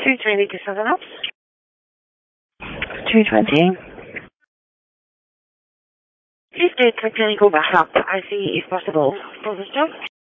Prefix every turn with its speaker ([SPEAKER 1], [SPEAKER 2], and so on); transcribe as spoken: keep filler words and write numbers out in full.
[SPEAKER 1] two twenty to Southern Ops.
[SPEAKER 2] two twenty.
[SPEAKER 1] Please do clinically call back up I C if possible for this job.